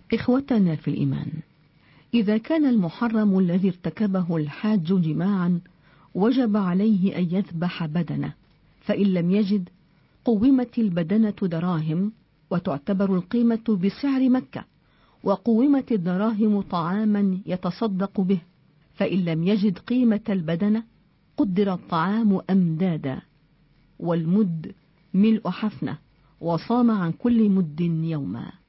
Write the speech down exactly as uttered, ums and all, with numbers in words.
إخوتنا في الإيمان، إذا كان المحرم الذي ارتكبه الحاج جماعا وجب عليه أن يذبح بدنه، فإن لم يجد قومت البدنة دراهم وتعتبر القيمة بسعر مكة، وقومت الدراهم طعاما يتصدق به، فإن لم يجد قيمة البدنة قدر الطعام أمدادا، والمد ملء حفنة، وصام عن كل مد يوما.